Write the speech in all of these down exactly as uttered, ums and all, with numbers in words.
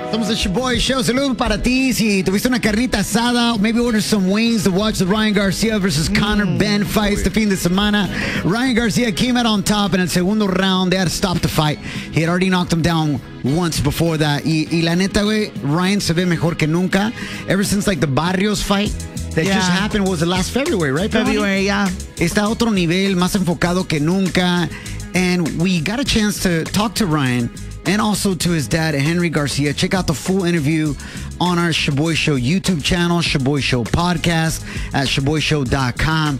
Somos el Shoboy Show. Saludos para ti. Si tuviste una carnita asada, maybe order some wings to watch the Ryan Garcia versus Conor mm. Ben fight este fin de semana. Ryan Garcia came out on top in el segundo round. They had to stop the fight. He had already knocked him down once before that. Y, y la neta, güey, Ryan se ve mejor que nunca. Ever since like the Barrios fight that yeah. just happened was the last February, right? February, yeah. Está a otro nivel, más enfocado que nunca. And we got a chance to talk to Ryan and also to his dad, Henry Garcia. Check out the full interview on our Shoboy Show YouTube channel, Shoboy Show Podcast at shoboy show dot com.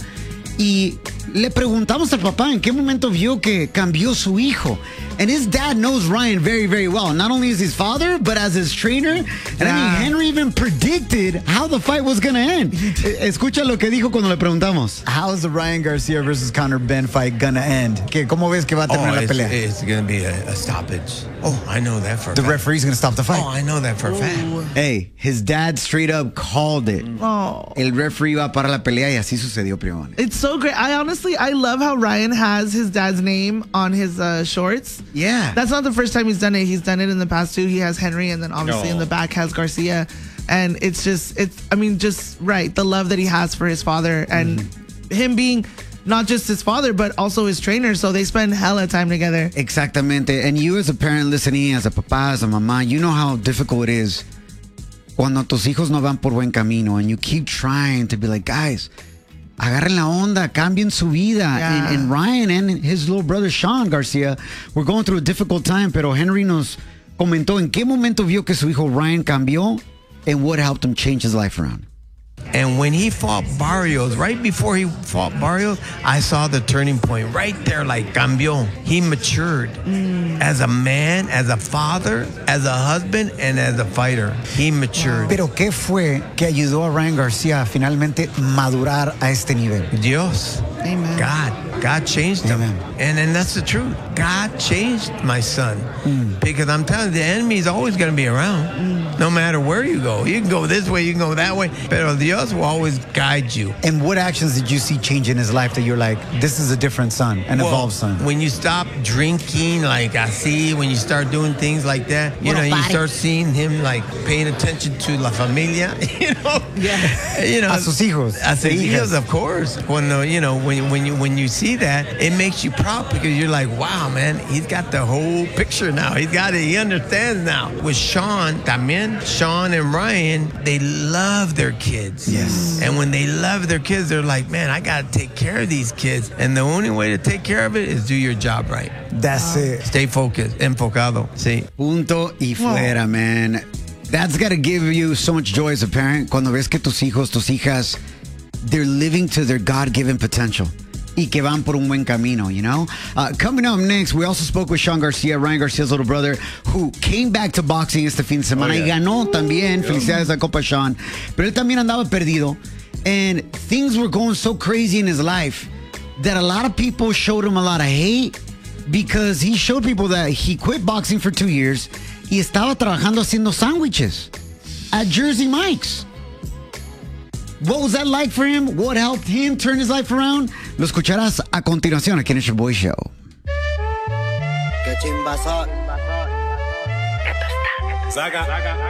Y le preguntamos al papá en qué momento vio que cambió su hijo. And his dad knows Ryan very, very well. Not only as his father, but as his trainer. And yeah. I mean, Henry even predicted how the fight was going to end. Escucha lo que dijo cuando le preguntamos. How is the Ryan Garcia versus Conor Ben fight going to end? ¿Qué, ¿Cómo ves que va a terminar oh, la it's, pelea? It's going to be a, a stoppage. Oh, I know that for a The fact. referee's going to stop the fight. Oh, I know that for a fact. Hey, his dad straight up called it. Oh. El referee iba a parar la pelea y así sucedió, primo. It's so great. I honestly, I love how Ryan has his dad's name on his uh, shorts. Yeah. That's not the first time he's done it. He's done it in the past too. He has Henry, and then obviously no. in the back has Garcia. And it's just, it's, I mean, just right. The love that he has for his father and mm-hmm. him being not just his father, but also his trainer. So they spend hella time together. Exactamente. And you as a parent listening, as a papá, as a mamá, you know how difficult it is cuando tus hijos no van por buen camino and you keep trying to be like, guys, agarren la onda, cambien su vida. Yeah. And, and Ryan and his little brother Sean Garcia were going through a difficult time, pero Henry nos comentó en qué momento vio que su hijo Ryan cambió and what helped him change his life around. And when he fought Barrios, right before he fought Barrios, I saw the turning point right there, like cambió. He matured mm. as a man, as a father, as a husband, and as a fighter. He matured. Pero ¿qué fue que ayudó a Ryan Garcia a finalmente madurar a este nivel? Dios. Amen. God. God changed him. Amen. And and that's the truth. God changed my son. Mm. Because I'm telling you, the enemy is always going to be around. Mm. No matter where you go. You can go this way, you can go that way. Pero Dios will always guide you. And what actions did you see change in his life that you're like, this is a different son, an well, evolved son? When you stop drinking, like I see, when you start doing things like that, you know, you start seeing him like paying attention to la familia, you know? Yeah. You know, a sus hijos. A sus hijos, of course. When, uh, you know, when, when, you, when you see that, it makes you proud because you're like, wow, man, he's got the whole picture now. He's got it. He understands now. With Sean, también, Sean and Ryan, they love their kids. Yes. And when they love their kids, they're like, man, I got to take care of these kids. And the only way to take care of it is do your job right. That's wow. it. Stay focused, enfocado. Sí. Punto y fuera, wow. man. That's got to give you so much joy as a parent cuando ves que tus hijos, tus hijas, they're living to their God-given potential. Y que van por un buen camino, you know? Uh, coming up next, we also spoke with Sean Garcia, Ryan Garcia's little brother, who came back to boxing este fin de semana oh, yeah. y ganó también. Yeah. Felicidades a Copa Sean. Pero él también andaba perdido. And things were going so crazy in his life that a lot of people showed him a lot of hate because he showed people that he quit boxing for two years y estaba trabajando haciendo sándwiches at Jersey Mike's. What was that like for him? What helped him turn his life around? Lo escucharás a continuación aquí en el Shoboy Show. Qué chimbazo.